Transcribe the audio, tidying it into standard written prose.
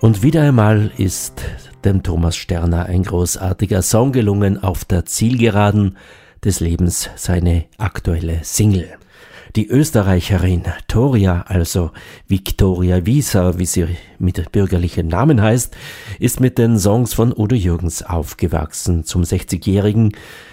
Und wieder einmal ist dem Thomas Sterner ein großartiger Song gelungen, auf der Zielgeraden des Lebens, seine aktuelle Single. Die Österreicherin Toria, also Viktoria Wieser, wie sie mit bürgerlichem Namen heißt, ist mit den Songs von Udo Jürgens aufgewachsen. Zum 60-Jährigen